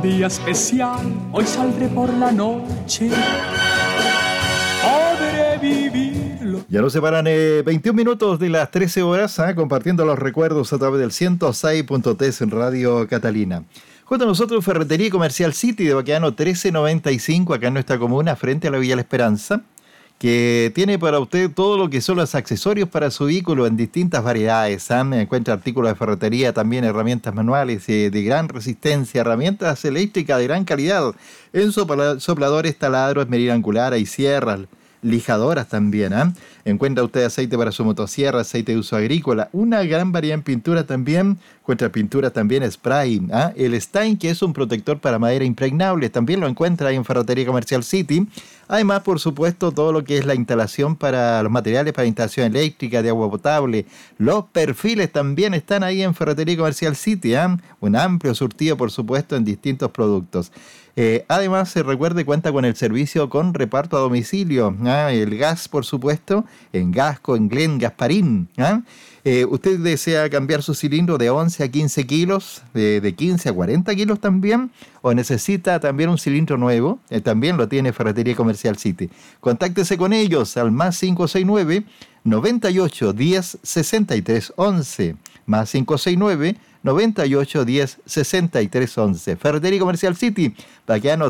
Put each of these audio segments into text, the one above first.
Día especial, hoy saldré por la noche. Podré vivirlo. Ya nos separan 21 minutos de las 13 horas, compartiendo los recuerdos a través del 106.3 en Radio Catalina. Junto a nosotros, Ferretería Comercial City de Baquedano 1395, acá en nuestra comuna, frente a la Villa La Esperanza, que tiene para usted todo lo que son los accesorios para su vehículo en distintas variedades. Encuentra artículos de ferretería, también herramientas manuales de gran resistencia, herramientas eléctricas de gran calidad, en sopladores, taladros, medida angular, y sierras, lijadoras también. Encuentra usted aceite para su motosierra, aceite de uso agrícola, una gran variedad en pintura también. Encuentra pintura también spray. El Stein, que es un protector para madera impregnable, también lo encuentra ahí en Ferretería Comercial City. Además, por supuesto, todo lo que es la instalación para los materiales para instalación eléctrica, de agua potable. Los perfiles también están ahí en Ferretería Comercial City. Un amplio surtido, por supuesto, en distintos productos. Además, se recuerde, cuenta con el servicio con reparto a domicilio. El gas, por supuesto, en Gasco, en Glen, Gasparín. Usted desea cambiar su cilindro de 11 a 15 kilos, de 15 a 40 kilos también, o necesita también un cilindro nuevo, también lo tiene Ferretería Comercial City. Contáctese con ellos al más 569 98 10 63 11, más 569 98 10 63 11. Ferretería Comercial City, Baquedano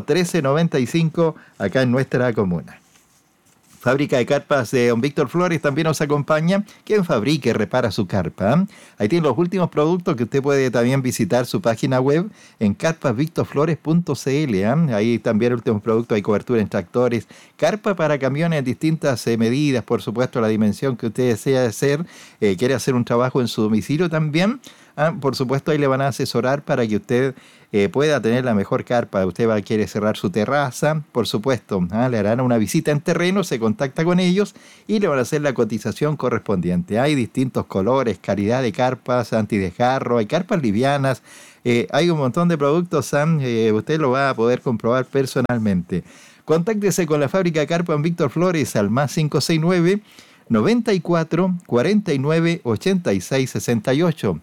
1395, acá en nuestra comuna. Fábrica de carpas de don Víctor Flores también nos acompaña. Quien fabrica y repara su carpa. Ahí tiene los últimos productos que usted puede también visitar su página web en carpasvictorflores.cl. Ahí también últimos productos, hay cobertura en tractores, carpa para camiones en distintas medidas, por supuesto la dimensión que usted desea hacer. Quiere hacer un trabajo en su domicilio también. Por supuesto, ahí le van a asesorar para que usted pueda tener la mejor carpa. Usted quiere cerrar su terraza, por supuesto, le harán una visita en terreno, se contacta con ellos y le van a hacer la cotización correspondiente. Hay distintos colores, calidad de carpas, antidesgarro, hay carpas livianas, hay un montón de productos, usted lo va a poder comprobar personalmente. Contáctese con la fábrica de carpa en Víctor Flores al más 569 94 49 86 68,